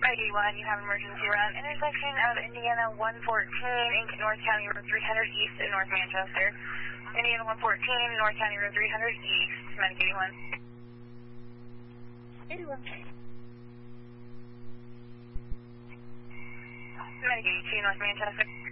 Medicaid 1, you have an emergency around intersection of Indiana 114 in North County Road 300 East in North Manchester. Indiana 114, North County Road 300 East, Medicaid 1. 81. Medicaid 2, North Manchester.